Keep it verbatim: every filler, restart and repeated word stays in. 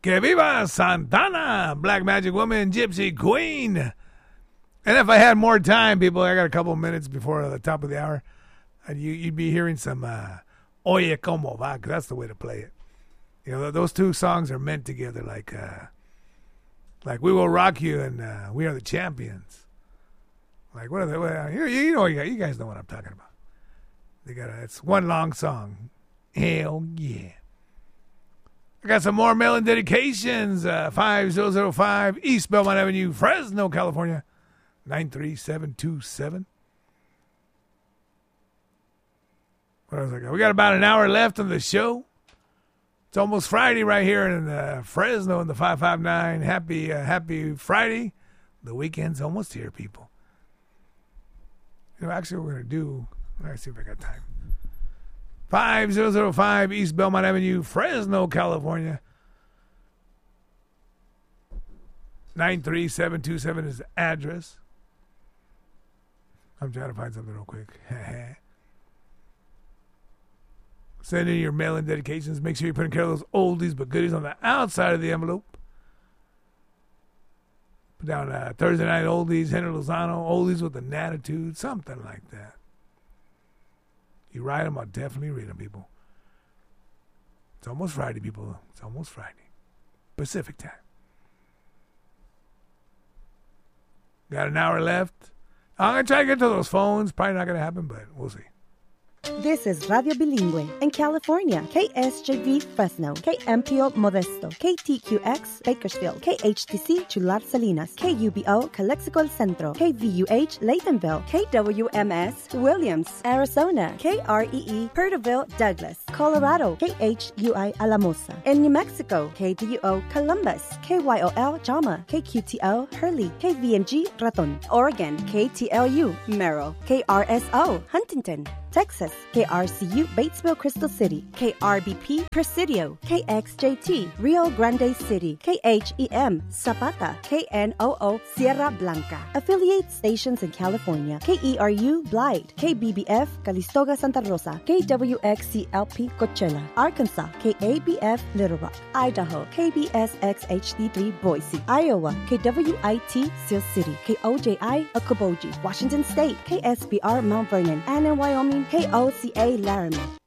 Que viva Santana, Black Magic Woman, Gypsy Queen. And if I had more time, people, I got a couple of minutes before the top of the hour, and you, you'd be hearing some uh, Oye Como Va, because that's the way to play it. You know, those two songs are meant together like uh, like We Will Rock You and uh, We Are the Champions. Like, what are they? What, you, you know, you guys know what I'm talking about. They got a, it's one long song. Hell yeah. I got some more mail-in dedications. Uh, five zero zero five East Belmont Avenue, Fresno, California. nine three seven two seven. What else I got? We got about an hour left on the show. It's almost Friday right here in uh, Fresno in the five five nine. Happy, uh, happy Friday. The weekend's almost here, people. You know, actually, what we're going to do, let's see if I got time. five zero zero five East Belmont Avenue, Fresno, California. nine three seven two seven is the address. I'm trying to find something real quick. Send in your mail-in dedications. Make sure you put in care of those oldies but goodies on the outside of the envelope. Put down uh, Thursday Night Oldies, Henry Lozano, Oldies with an Attitude, something like that. You write them, I'll definitely read them, people. It's almost Friday, people. It's almost Friday. Pacific time. Got an hour left. I'm going to try to get to those phones. Probably not going to happen, but we'll see. This is Radio Bilingüe in California. K S J V Fresno, K M P O Modesto, K T Q X Bakersfield, K H T C Chular Salinas, K U B O Calexico El Centro, K V U H Laytonville, K W M S Williams, Arizona, K R E E Perterville Douglas, Colorado, K H U I Alamosa. In New Mexico, K D U O Columbus, K Y O L Jama, K Q T O Hurley, K V N G Raton. Oregon, K T L U Merrill, K R S O Huntington. Texas, K R C U Batesville Crystal City, K R B P Presidio, K X J T Rio Grande City, K H E M Zapata, K N O O Sierra Blanca. Affiliate stations in California, K E R U Blythe, K B B F Calistoga Santa Rosa, K W X C L P Coachella, Arkansas, K A B F Little Rock, Idaho, K B S X H D three Boise, Iowa, K W I T Sioux City, K O J I Okoboji, Washington State, K S B R Mount Vernon, and in Wyoming, K O C A Laramie.